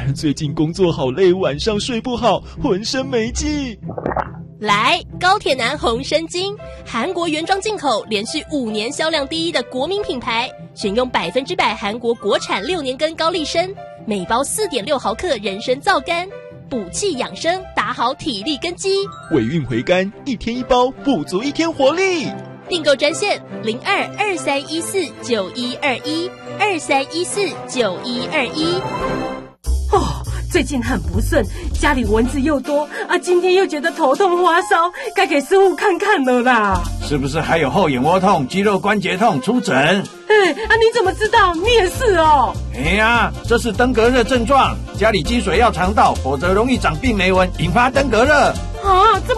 最近工作好累，晚上睡不好，浑身没劲。 来，高铁男红参精，韩国原装进口，连续5年销量第一的国民品牌，选用100%韩国国产6年根高丽参，每包4.6毫克人参皂苷，补气养生，打好体力根基。 尾韵回甘，1天1包，补足1天活力。 订购专线02-2314-9121，2314-9121。 最近很不顺，家里蚊子又多啊，今天又觉得头痛发烧，该给师傅看看了啦。 是不是还有后眼窝痛、肌肉关节痛？出诊。 你怎么知道？你也是哦。 这是登革热症状，家里积水要肠道，否则容易长病媒蚊，引发登革热。 这